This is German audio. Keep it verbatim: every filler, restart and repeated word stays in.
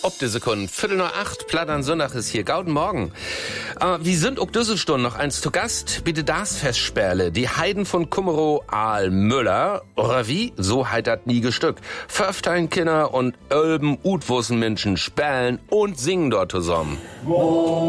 Ob die Sekunden, Viertel nach acht, Platt an Sonntag ist hier. Gauden Morgen. Äh, wir sind auch diese Stunde noch eins zu Gast. Bitte das Festsperle. Die Heiden von Kummerow, Aal Müller. Oder wie? So heitert nie gestückt. Fünftein Kinder und Ölben, Utwussen Menschen spellen und singen dort zusammen. Wow.